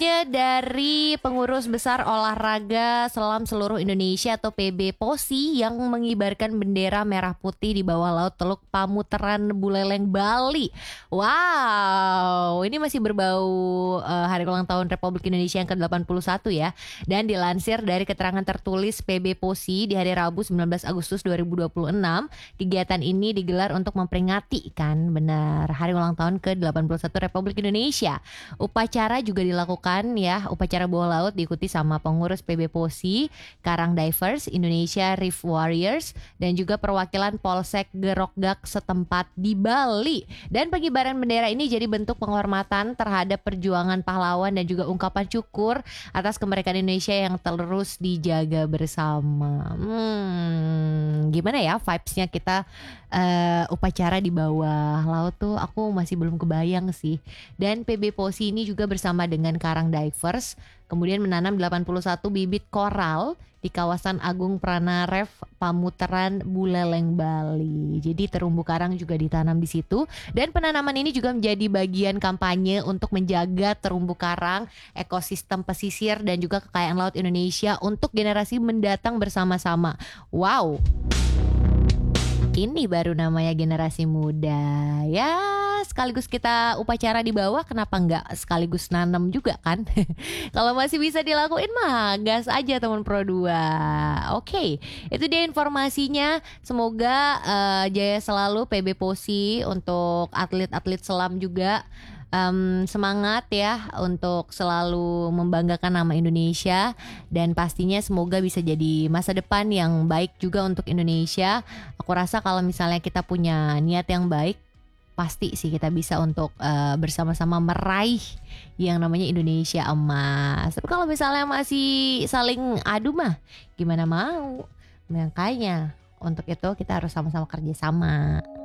Selanjutnya dari Pengurus Besar Olahraga Selam Seluruh Indonesia atau PB POSI yang mengibarkan bendera merah putih di bawah laut Teluk Pamuteran Buleleng, Bali. Wow, ini masih berbau hari ulang tahun Republik Indonesia yang ke-81 ya. Dan dilansir dari keterangan tertulis PB POSI di hari Rabu 19 Agustus 2026, kegiatan ini digelar untuk memperingati kan benar hari ulang tahun ke-81 Republik Indonesia. Upacara juga dilakukan ya, upacara bawah laut diikuti sama pengurus PB POSI, Karang Divers, Indonesia Reef Warriors, dan juga perwakilan Polsek Gerokgak setempat di Bali. Dan pengibaran bendera ini jadi bentuk penghormatan terhadap perjuangan pahlawan dan juga ungkapan syukur atas kemerdekaan Indonesia yang terus dijaga bersama. Gimana ya vibes-nya kita upacara di bawah laut tuh, aku masih belum kebayang sih. Dan PB POSI ini juga bersama dengan Karang Divers kemudian menanam 81 bibit koral di kawasan Agung Prana Reef Pamuteran Buleleng, Bali. Jadi terumbu karang juga ditanam di situ, dan penanaman ini juga menjadi bagian kampanye untuk menjaga terumbu karang, ekosistem pesisir dan juga kekayaan laut Indonesia untuk generasi mendatang bersama-sama. Wow. Ini baru namanya generasi muda ya, sekaligus kita upacara di bawah, kenapa enggak sekaligus nanam juga kan? Kalau masih bisa dilakuin mah gas aja teman Pro 2. Oke, itu dia informasinya. Semoga jaya selalu PB POSI, untuk atlet-atlet selam juga. Semangat ya untuk selalu membanggakan nama Indonesia, dan pastinya semoga bisa jadi masa depan yang baik juga untuk Indonesia. Aku rasa kalau misalnya kita punya niat yang baik, pasti sih kita bisa untuk bersama-sama meraih yang namanya Indonesia emas. Tapi kalau misalnya masih saling adu mah gimana mau? Makanya untuk itu kita harus sama-sama kerja sama.